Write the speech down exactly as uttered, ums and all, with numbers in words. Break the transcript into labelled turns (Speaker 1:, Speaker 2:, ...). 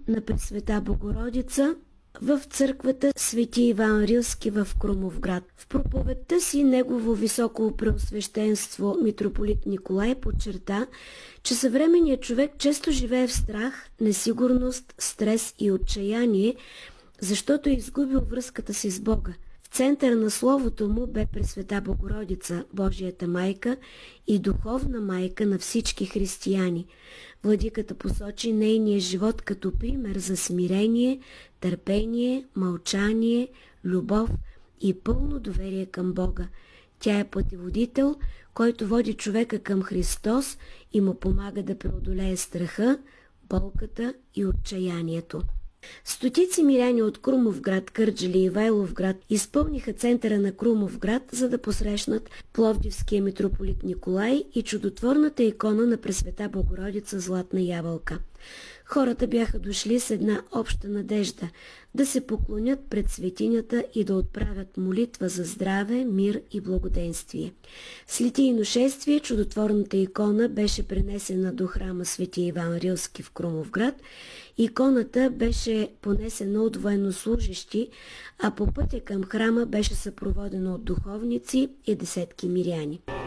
Speaker 1: на Пресвета Богородица в църквата Свети Иван Рилски в Крумовград. В проповедта си негово високо преосвещенство митрополит Николай подчерта, че съвременният човек често живее в страх, несигурност, стрес и отчаяние, защото е изгубил връзката си с Бога. В центъра на словото му бе Пресвета Богородица, Божията майка и духовна майка на всички християни. Владиката посочи нейния живот като пример за смирение, търпение, мълчание, любов и пълно доверие към Бога. Тя е пътеводител, който води човека към Христос и му помага да преодолее страха, болката и отчаянието. Стотици миряни от Крумовград, Кърджали и Ивайловград изпълниха центъра на Крумовград, за да посрещнат пловдивския митрополит Николай и чудотворната икона на Пресвета Богородица Златна ябълка. Хората бяха дошли с една обща надежда – да се поклонят пред светинята и да отправят молитва за здраве, мир и благоденствие. С литийно шествие чудотворната икона беше пренесена до храма Свети Иван Рилски в Крумовград. Иконата беше понесена от военнослужещи, а по пътя към храма беше съпроводена от духовници и десетки миряни.